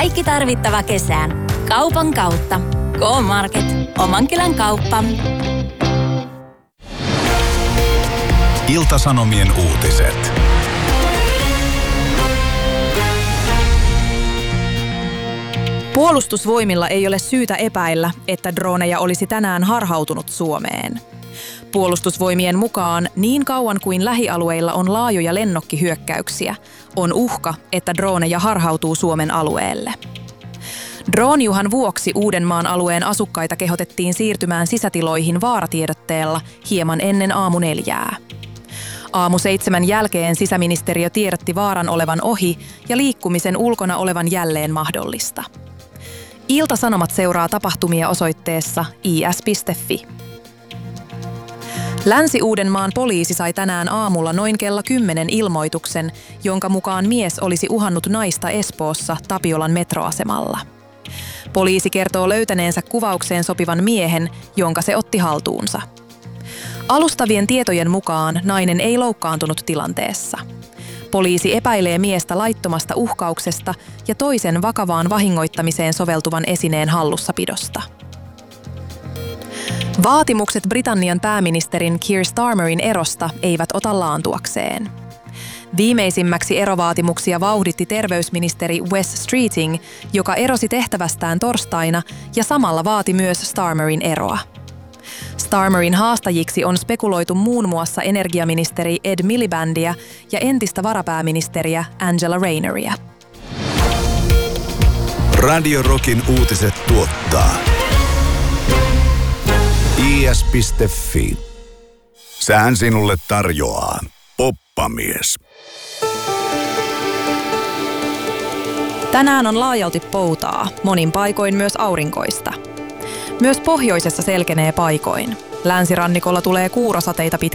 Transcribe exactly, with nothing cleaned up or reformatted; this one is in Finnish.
Kaikki tarvittava kesään. Kaupan kautta. K-Market. Oman kylän kauppa. Ilta-Sanomien uutiset. Puolustusvoimilla ei ole syytä epäillä, että droneja olisi tänään harhautunut Suomeen. Puolustusvoimien mukaan niin kauan kuin lähialueilla on laajoja lennokkihyökkäyksiä, on uhka, että droneja harhautuu Suomen alueelle. Droonjuhan vuoksi Uudenmaan alueen asukkaita kehotettiin siirtymään sisätiloihin vaaratiedotteella hieman ennen aamu neljää. Aamu seitsemän jälkeen sisäministeriö tiedotti vaaran olevan ohi ja liikkumisen ulkona olevan jälleen mahdollista. Ilta-Sanomat seuraa tapahtumia osoitteessa i s piste f i. Länsi-Uudenmaan poliisi sai tänään aamulla noin kello kymmenen ilmoituksen, jonka mukaan mies olisi uhannut naista Espoossa Tapiolan metroasemalla. Poliisi kertoo löytäneensä kuvaukseen sopivan miehen, jonka se otti haltuunsa. Alustavien tietojen mukaan nainen ei loukkaantunut tilanteessa. Poliisi epäilee miestä laittomasta uhkauksesta ja toisen vakavaan vahingoittamiseen soveltuvan esineen hallussapidosta. Vaatimukset Britannian pääministerin Keir Starmerin erosta eivät ota laantuakseen. Viimeisimmäksi erovaatimuksia vauhditti terveysministeri Wes Streeting, joka erosi tehtävästään torstaina ja samalla vaati myös Starmerin eroa. Starmerin haastajiksi on spekuloitu muun muassa energiaministeri Ed Milibandia ja entistä varapääministeriä Angela Rayneria. Radio Rockin uutiset tuottaa i s piste f i. Sään sinulle tarjoaa Poppamies. Tänään on laajalti poutaa, monin paikoin myös aurinkoista. Myös pohjoisessa selkenee paikoin. Länsirannikolla tulee kuurosateita pitkin